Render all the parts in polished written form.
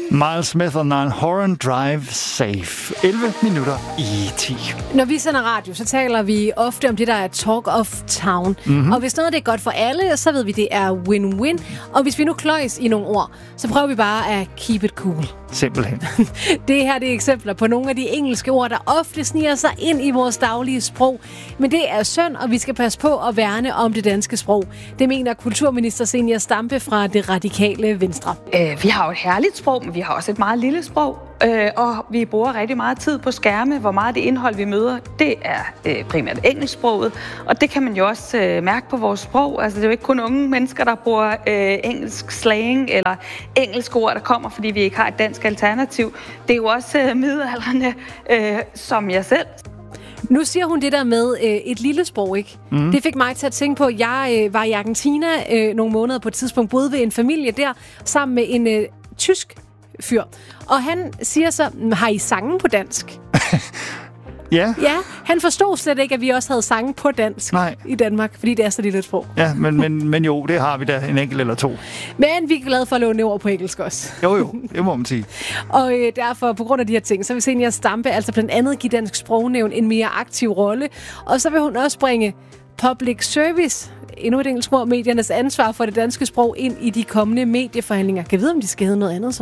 Miles Smith og Niall Horan, Drive Safe. 11 minutter i 10. Når vi sender radio, så taler vi ofte om det, der er talk of town. Mm-hmm. Og hvis noget det er godt for alle, så ved vi, det er win-win. Og hvis vi nu kløjes i nogle ord, så prøver vi bare at keep it cool. Simpelthen. Det her det er eksempler på nogle af de engelske ord, der ofte sniger sig ind i vores daglige sprog. Men det er synd, og vi skal passe på at værne om det danske sprog. Det mener kulturminister Zenia Stampe fra Det Radikale Venstre. Vi har jo et herligt sprog, men vi har også et meget lille sprog. Og vi bruger rigtig meget tid på skærme. Hvor meget det indhold, vi møder, det er primært engelsksproget. Og det kan man jo også mærke på vores sprog. Altså, det er jo ikke kun unge mennesker, der bruger engelsk slang eller engelske ord, der kommer, fordi vi ikke har et dansk alternativ. Det er jo også midaldrende, som jeg selv. Nu siger hun det der med et lille sprog, ikke? Mm. Det fik mig til at tænke på, at jeg var i Argentina nogle måneder på et tidspunkt, boede ved en familie der, sammen med en tysk fyr. Og han siger så, har I sange på dansk? Ja. Ja, han forstod slet ikke, at vi også havde sange på dansk i Danmark, fordi det er så lille et sprog. Ja, men jo, det har vi da en enkelt eller to. Men vi er glade for at låne ord på engelsk også. Jo, det må man sige. Og derfor, på grund af de her ting, så vil Zenia Stampe altså blandt andet give Dansk Sprognævn en mere aktiv rolle. Og så vil hun også bringe public service, endnu et engelsk ord, mediernes ansvar for det danske sprog, ind i de kommende medieforhandlinger. Kan vi vide, om de skal hedde noget andet så?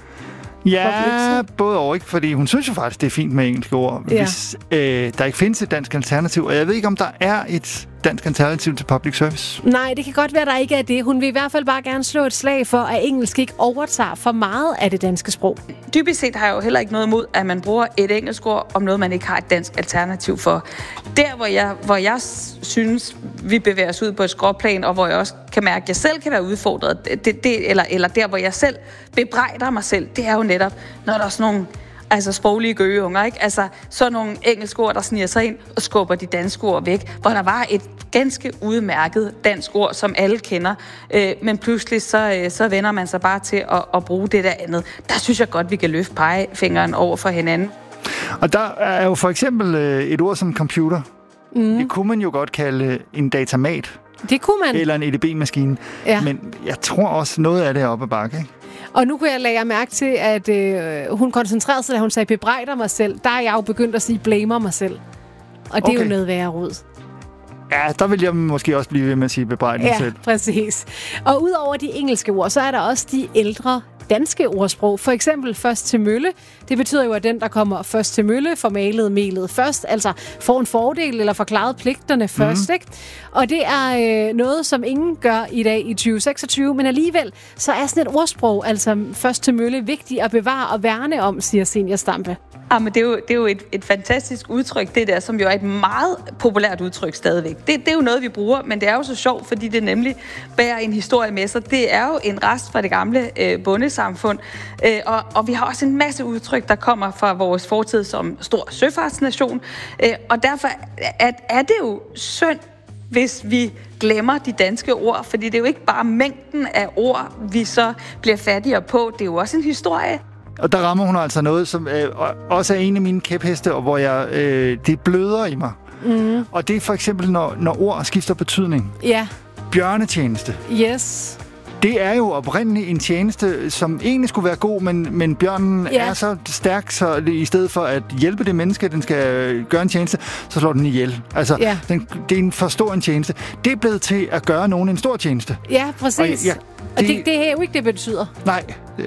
Ja, både og ikke, fordi hun synes jo faktisk, det er fint med engelske ord, hvis der ikke findes et dansk alternativ. Og jeg ved ikke, om der er et dansk alternativ til public service. Nej, det kan godt være, der ikke er det. Hun vil i hvert fald bare gerne slå et slag for, at engelsk ikke overtager for meget af det danske sprog. Dybest set har jeg jo heller ikke noget imod, at man bruger et engelsk ord om noget, man ikke har et dansk alternativ for. Der, hvor jeg synes, vi bevæger os ud på et skråplan, og hvor jeg også kan mærke, at jeg selv kan være udfordret, eller der, hvor jeg selv bebrejder mig selv, det er jo netop, når der er sådan nogle sproglige gøgeunger, ikke? Altså, så nogle engelske ord, der sniger sig ind og skubber de danske ord væk, hvor der var et ganske udmærket dansk ord, som alle kender, men pludselig så vender man sig bare til at bruge det der andet. Der synes jeg godt, vi kan løfte pegefingeren over for hinanden. Og der er jo for eksempel et ord som computer. Mm. Det kunne man jo godt kalde en datamat. Det kunne man. Eller en EDB-maskine. Ja. Men jeg tror også, noget af det er oppe ad bakke, ikke? Og nu kunne jeg lægge mærke til, at hun koncentrerede sig, da hun sagde bebrejder mig selv. Der er jeg jo begyndt at sige blamer mig selv. Og det er jo noget værre rod. Ja, der vil jeg måske også blive ved med at sige bebrejder mig selv. Ja, præcis. Og udover de engelske ord, så er der også de ældre danske ordsprog. For eksempel først til mølle. Det betyder jo, at den, der kommer først til mølle, får malet melet først. Altså får en fordel eller forklaret pligterne først. Ikke? Og det er noget, som ingen gør i dag i 2026. Men alligevel, så er sådan et ordsprog, altså først til mølle, vigtigt at bevare og værne om, siger Zenia Stampe. Ja, men det er jo et fantastisk udtryk, det der, som jo er et meget populært udtryk stadigvæk. Det er jo noget, vi bruger, men det er jo så sjovt, fordi det nemlig bærer en historie med sig. Det er jo en rest fra det gamle bondesamfund, og vi har også en masse udtryk, der kommer fra vores fortid som stor søfartsnation, og derfor er det jo synd, hvis vi glemmer de danske ord, fordi det er jo ikke bare mængden af ord, vi så bliver fattigere på, det er jo også en historie. Og der rammer hun altså noget, som også er en af mine kæpheste, og hvor det bløder i mig. Mm. Og det er for eksempel, når ord skifter betydning. Ja. Bjørnetjeneste. Yes. Det er jo oprindeligt en tjeneste, som egentlig skulle være god, men bjørnen er så stærk, så i stedet for at hjælpe det menneske, den skal gøre en tjeneste, så slår den ihjel. Altså, det er en for stor en tjeneste. Det er blevet til at gøre nogen en stor tjeneste. Ja, præcis. Og det er jo ikke det, betyder. Nej,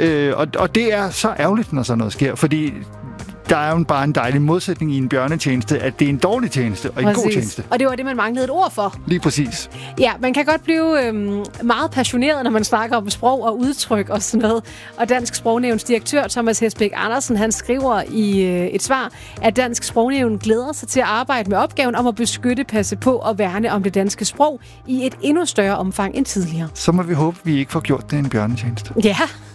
og det er så ærgerligt, når sådan noget sker, fordi der er jo bare en dejlig modsætning i en bjørnetjeneste, at det er en dårlig tjeneste og en god tjeneste. Og det var det, man manglede et ord for. Lige præcis. Ja, man kan godt blive meget passioneret, når man snakker om sprog og udtryk og sådan noget. Og Dansk Sprognævns direktør Thomas Hesbæk Andersen, han skriver i et svar, at Dansk Sprognævn glæder sig til at arbejde med opgaven om at beskytte, passe på og værne om det danske sprog i et endnu større omfang end tidligere. Så må vi håbe, vi ikke får gjort det en bjørnetjeneste. Ja.